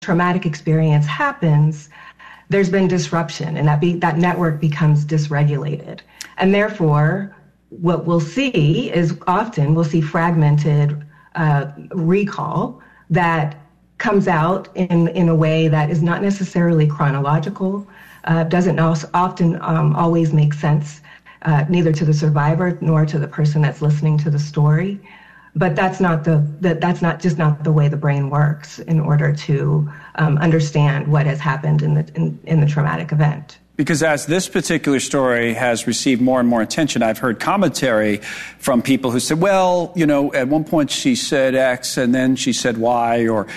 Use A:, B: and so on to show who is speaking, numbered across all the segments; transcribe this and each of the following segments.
A: traumatic experience happens, there's been disruption, and that network becomes dysregulated. And therefore, what we'll see is often we'll see fragmented recall that comes out in a way that is not necessarily chronological, doesn't often always make sense, neither to the survivor nor to the person that's listening to the story. But that's not the way the brain works in order to understand what has happened in the traumatic event.
B: Because as this particular story has received more and more attention, I've heard commentary from people who said, well, at one point she said X and then she said Y, or,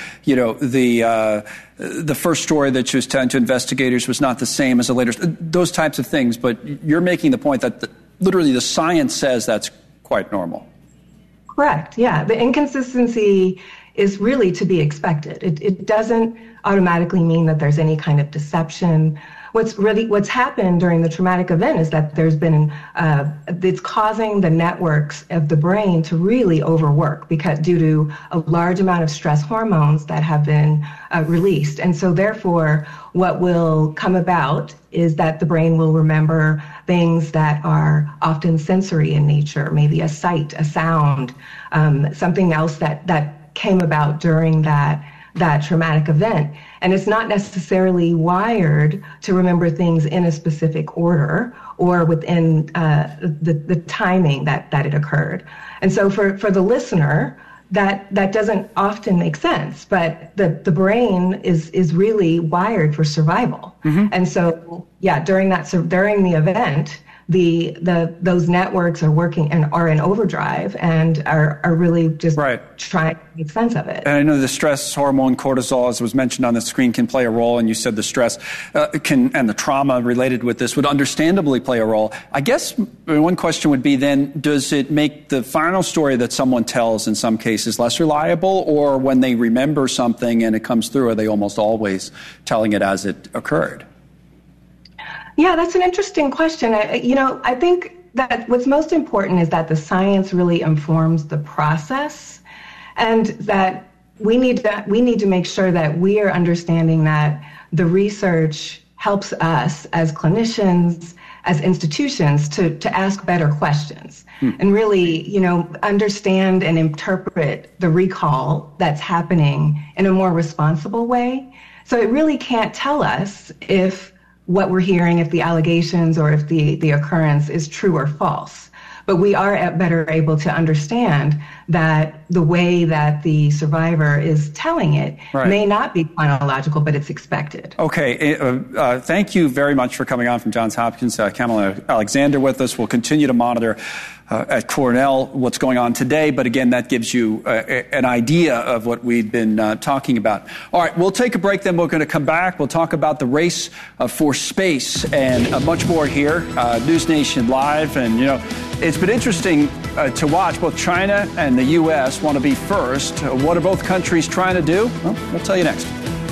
B: the first story that she was telling to investigators was not the same as the later, those types of things. But you're making the point that literally the science says that's quite normal. Correct. Yeah. The inconsistency is really to be expected. It doesn't automatically mean that there's any kind of deception. What's happened during the traumatic event is that there's been it's causing the networks of the brain to really overwork due to a large amount of stress hormones that have been released. And so therefore, what will come about is that the brain will remember things that are often sensory in nature, maybe a sight, a sound, something else that came about during that traumatic event. And it's not necessarily wired to remember things in a specific order or within the timing that it occurred. And so for the listener, that doesn't often make sense, but the brain is really wired for survival. Mm-hmm. And so, during the event, those networks are working and are in overdrive and are really just trying to make sense of it. And I know the stress hormone cortisol, as was mentioned on the screen, can play a role, and you said the stress and the trauma related with this would understandably play a role. I guess one question would be then, does it make the final story that someone tells in some cases less reliable, or when they remember something and it comes through, are they almost always telling it as it occurred? Yeah, that's an interesting question. I think that what's most important is that the science really informs the process, and that we need to make sure that we are understanding that the research helps us as clinicians, as institutions, to ask better questions and really, understand and interpret the recall that's happening in a more responsible way. So it really can't tell us if what we're hearing, if the allegations or if the occurrence is true or false. But we are better able to understand that the way that the survivor is telling it may not be chronological, but it's expected. Okay. Thank you very much for coming on from Johns Hopkins. Kamala Alexander with us. We'll continue to monitor at Cornell what's going on today. But again, that gives you an idea of what we've been talking about. All right, we'll take a break, then we're going to come back. We'll talk about the race for space and much more here. News Nation Live. And, it's been interesting to watch. Both China and the U.S. want to be first. What are both countries trying to do? Well, we'll tell you next.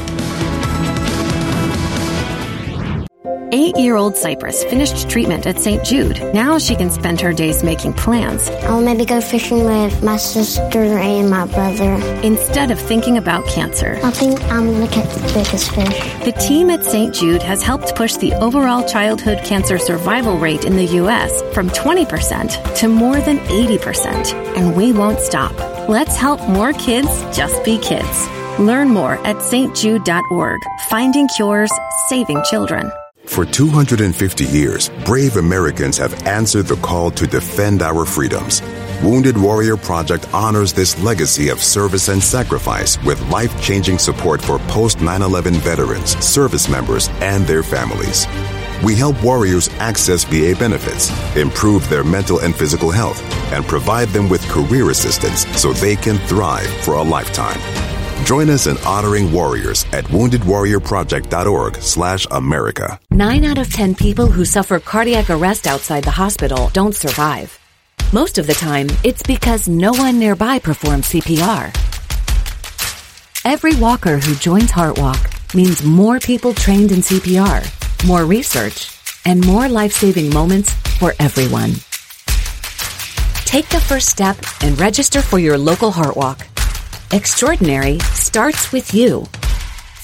C: 8-year-old Cypress finished treatment at St. Jude. Now she can spend her days making plans.
D: I'll maybe go fishing with my sister and my brother.
C: Instead of thinking about cancer.
D: I think I'm going to catch the biggest fish.
C: The team at St. Jude has helped push the overall childhood cancer survival rate in the U.S. from 20% to more than 80%. And we won't stop. Let's help more kids just be kids. Learn more at stjude.org. Finding cures, saving children.
E: For 250 years, brave Americans have answered the call to defend our freedoms. Wounded Warrior Project honors this legacy of service and sacrifice with life-changing support for post-9/11 veterans, service members, and their families. We help warriors access VA benefits, improve their mental and physical health, and provide them with career assistance so they can thrive for a lifetime. Join us in honoring warriors at woundedwarriorproject.org/America.
C: 9 out of 10 people who suffer cardiac arrest outside the hospital don't survive. Most of the time, it's because no one nearby performs CPR. Every walker who joins HeartWalk means more people trained in CPR, more research, and more life-saving moments for everyone. Take the first step and register for your local HeartWalk. Extraordinary starts with you.